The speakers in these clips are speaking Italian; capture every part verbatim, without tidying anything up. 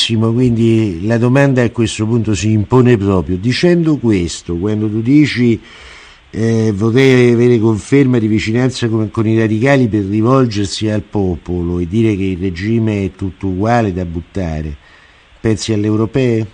benissimo, quindi la domanda a questo punto si impone proprio. Dicendo questo, quando tu dici eh, vorrei avere conferma di vicinanza con, con i radicali per rivolgersi al popolo e dire che il regime è tutto uguale da buttare, pensi alle europee?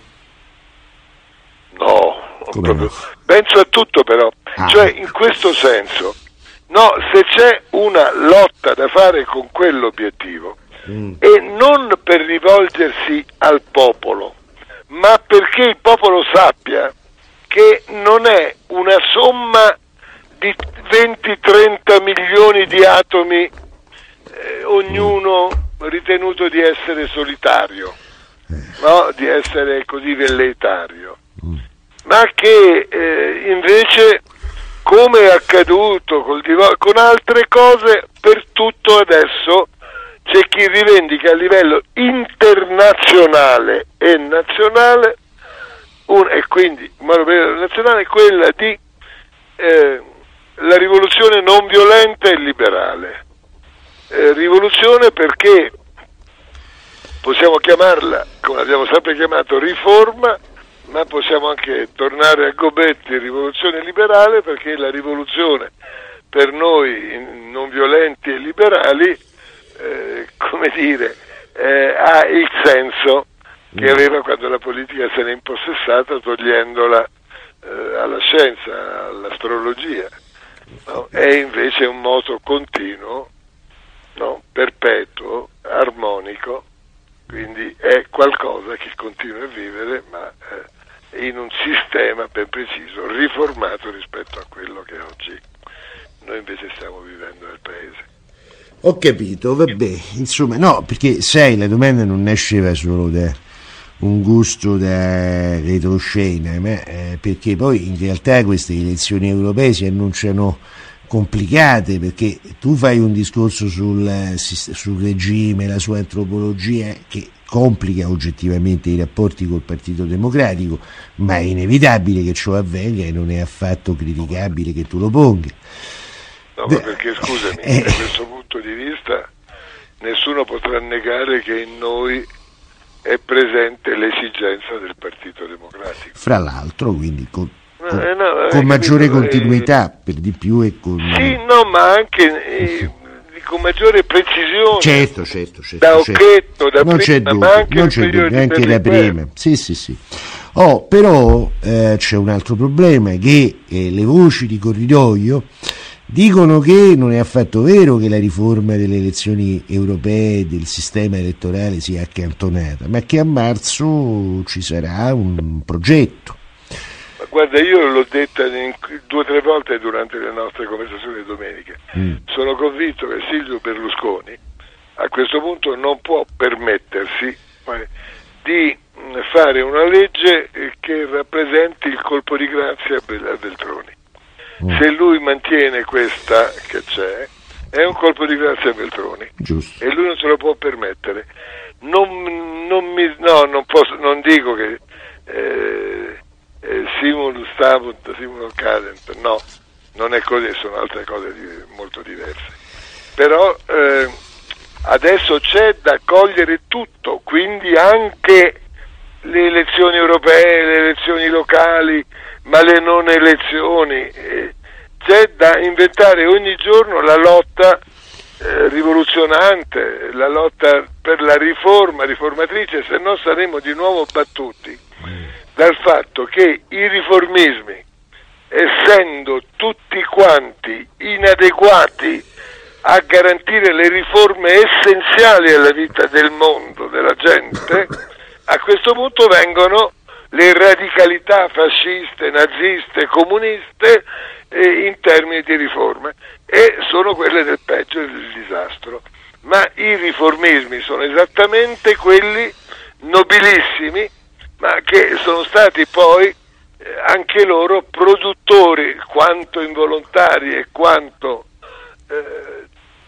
No, proprio, no? Penso a tutto però, ah. cioè in questo senso, no, se c'è una lotta da fare con quell'obiettivo, mm. e non per rivolgersi al popolo, ma perché il popolo sappia che non è una somma di venti trenta milioni di atomi, eh, ognuno ritenuto di essere solitario, no? Di essere così velleitario, ma che eh, invece, come è accaduto col div- con altre cose, per tutto adesso c'è chi rivendica a livello internazionale e nazionale un, e quindi nazionale quella di eh, la rivoluzione non violenta e liberale. Eh, rivoluzione perché possiamo chiamarla, come l'abbiamo sempre chiamato, riforma, ma possiamo anche tornare a Gobetti, rivoluzione liberale, perché la rivoluzione per noi non violenti e liberali, eh, come dire, eh, ha il senso che aveva quando la politica se n'è impossessata, togliendola eh, alla scienza, all'astrologia, no? È invece un moto continuo, no? Perpetuo, armonico, quindi è qualcosa che continua a vivere, ma eh, in un sistema ben preciso, riformato rispetto a quello che oggi noi invece stiamo vivendo nel paese. Ho capito, vabbè, insomma, no, perché sai, la domanda non nasceva solo da un gusto da retroscena, ma eh, perché poi in realtà queste elezioni europee si annunciano complicate, perché tu fai un discorso sul, sul regime, la sua antropologia, che complica oggettivamente i rapporti col Partito Democratico, ma è inevitabile che ciò avvenga e non è affatto criticabile che tu lo ponga. No, ma perché scusami, eh, da questo punto di vista nessuno potrà negare che in noi è presente l'esigenza del Partito Democratico. Fra l'altro, quindi con, con, eh, no, con maggiore capito, continuità, eh, per di più e con... Sì, no, ma anche eh, con maggiore precisione. Certo, certo, certo. Da certo. Occhetto, da non prima, c'è dubbio, ma anche, non c'è dubbio, anche da prima. Sì, sì, sì. Oh, però eh, c'è un altro problema, che eh, le voci di corridoio dicono che non è affatto vero che la riforma delle elezioni europee del sistema elettorale sia accantonata, ma che a marzo ci sarà un progetto. Ma guarda, io l'ho detta in, due o tre volte durante le nostre conversazioni domeniche. Mm. Sono convinto che Silvio Berlusconi a questo punto non può permettersi eh, di fare una legge che rappresenti il colpo di grazia a Veltroni. Se lui mantiene questa che c'è, è un colpo di grazia a Veltroni. Giusto. E lui non se lo può permettere. Non, non mi, no, non posso, non dico che eh, eh, simul stabunt, simul cadent, no, non è così, sono altre cose di, molto diverse. Però eh, adesso c'è da cogliere tutto, quindi anche le elezioni europee, le elezioni locali, ma le non elezioni, eh, c'è da inventare ogni giorno la lotta eh, rivoluzionante, la lotta per la riforma, riformatrice, se no saremo di nuovo battuti dal fatto che i riformismi, essendo tutti quanti inadeguati a garantire le riforme essenziali alla vita del mondo, della gente, a questo punto vengono le radicalità fasciste, naziste, comuniste eh, in termini di riforme, e sono quelle del peggio e del disastro. Ma i riformismi sono esattamente quelli nobilissimi, ma che sono stati poi eh, anche loro produttori, quanto involontari e quanto eh,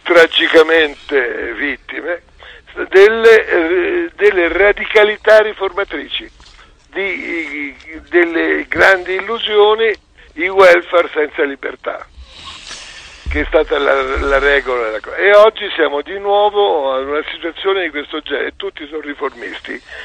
tragicamente vittime, delle, eh, delle radicalità riformatrici, di, delle grandi illusioni, il welfare senza libertà, che è stata la, la regola della cosa. E oggi siamo di nuovo in una situazione di questo genere, tutti sono riformisti.